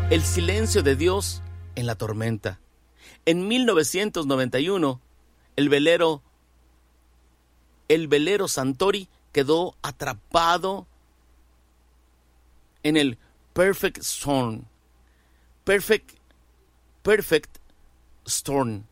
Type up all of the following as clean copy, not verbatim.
El silencio de Dios en la tormenta. En 1991, el velero Santori quedó atrapado en el Perfect Storm. Perfect Storm.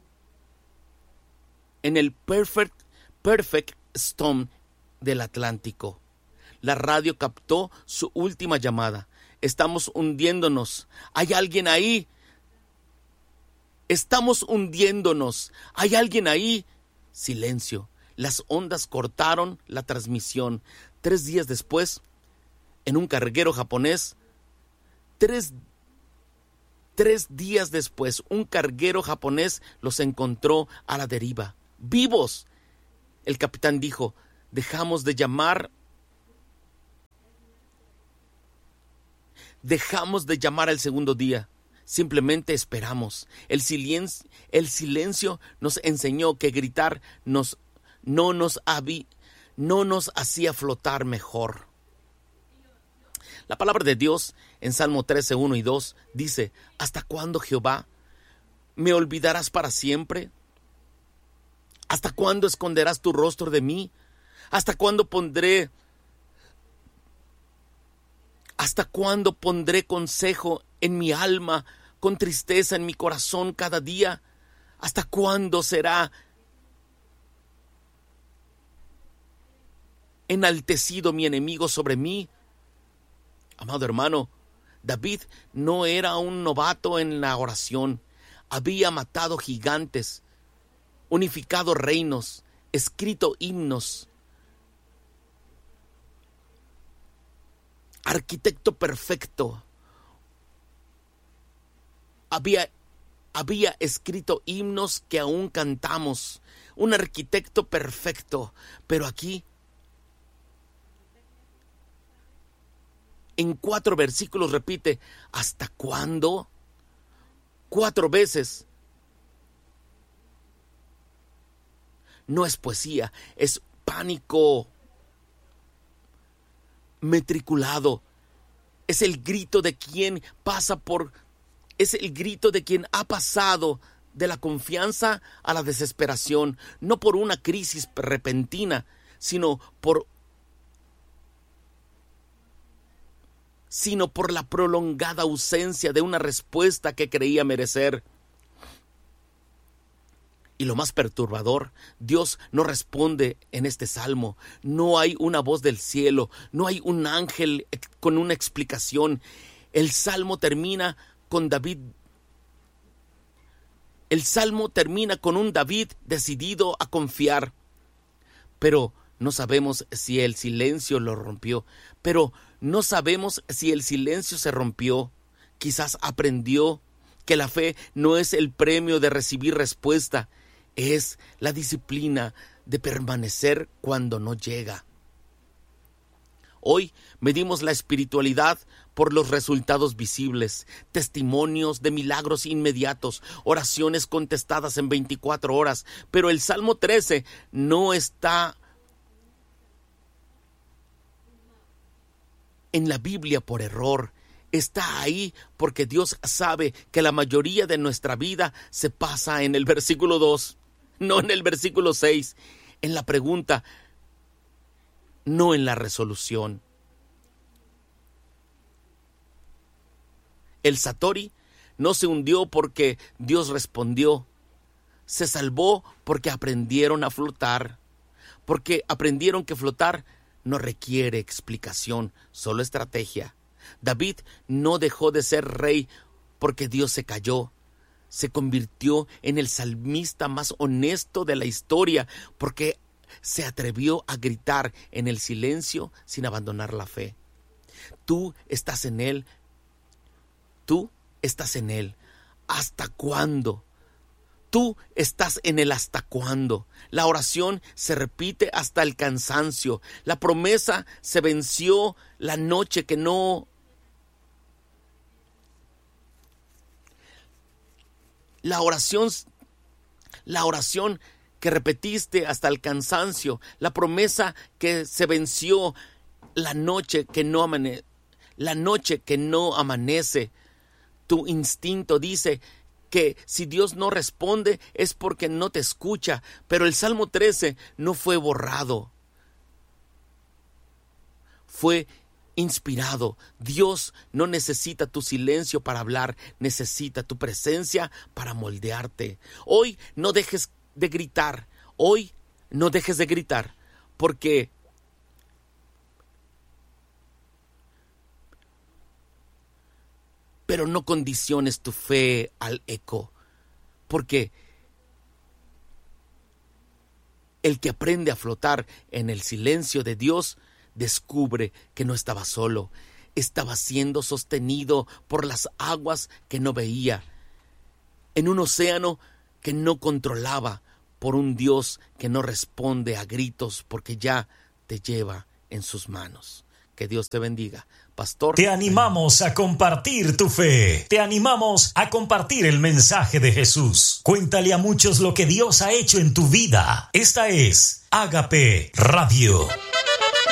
En el Perfect Storm del Atlántico. La radio captó su última llamada. Estamos hundiéndonos. ¿Hay alguien ahí? Estamos hundiéndonos. ¿Hay alguien ahí? Silencio. Las ondas cortaron la transmisión. 3 días después, en un carguero japonés, tres días después, un carguero japonés los encontró a la deriva. ¡Vivos! El capitán dijo, dejamos de llamar al segundo día. Simplemente esperamos. El silencio nos enseñó que gritar no nos hacía flotar mejor. La palabra de Dios en Salmo 13, 1 y 2 dice, ¿hasta cuándo, Jehová, me olvidarás para siempre? ¿Hasta cuándo esconderás tu rostro de mí? ¿Hasta cuándo pondré consejo en mi alma, con tristeza en mi corazón cada día? ¿Hasta cuándo será enaltecido mi enemigo sobre mí? Amado hermano, David no era un novato en la oración. Había matado gigantes, unificado reinos, escrito himnos. Arquitecto perfecto. Había escrito himnos que aún cantamos. Un arquitecto perfecto. Pero aquí, en 4 versículos repite, ¿hasta cuándo? 4 veces. No es poesía, es pánico metriculado. Es el grito de quien ha pasado de la confianza a la desesperación, no por una crisis repentina, sino por la prolongada ausencia de una respuesta que creía merecer. Y lo más perturbador, Dios no responde en este salmo. No hay una voz del cielo, no hay un ángel con una explicación. El salmo termina con un David decidido a confiar. Pero no sabemos si el silencio lo rompió. No sabemos si el silencio se rompió. Quizás aprendió que la fe no es el premio de recibir respuesta, es la disciplina de permanecer cuando no llega. Hoy medimos la espiritualidad por los resultados visibles, testimonios de milagros inmediatos, oraciones contestadas en 24 horas, pero el Salmo 13 no está en la Biblia por error. Está ahí porque Dios sabe que la mayoría de nuestra vida se pasa en el versículo 2, no en el versículo 6, en la pregunta, no en la resolución. El Satori no se hundió porque Dios respondió. Se salvó porque aprendieron a flotar. Porque aprendieron que flotar no requiere explicación, solo estrategia. David no dejó de ser rey porque Dios se calló. Se convirtió en el salmista más honesto de la historia porque se atrevió a gritar en el silencio sin abandonar la fe. Tú estás en Él. Tú estás en Él. ¿Hasta cuándo? Tú estás en Él. ¿Hasta cuándo? La oración se repite hasta el cansancio. La promesa se venció la noche que no... La oración que repetiste hasta el cansancio, la promesa que se venció la noche que no amanece, Tu instinto dice que si Dios no responde es porque no te escucha, pero el Salmo 13 no fue borrado. Fue inspirado. Dios no necesita tu silencio para hablar, necesita tu presencia para moldearte. Hoy no dejes de gritar, hoy no dejes de gritar, porque pero no condiciones tu fe al eco, porque el que aprende a flotar en el silencio de Dios descubre que no estaba solo, estaba siendo sostenido por las aguas que no veía, en un océano que no controlaba, por un Dios que no responde a gritos porque ya te lleva en sus manos. Que Dios te bendiga, pastor. Te animamos a compartir tu fe. Te animamos a compartir el mensaje de Jesús. Cuéntale a muchos lo que Dios ha hecho en tu vida. Esta es Ágape Radio.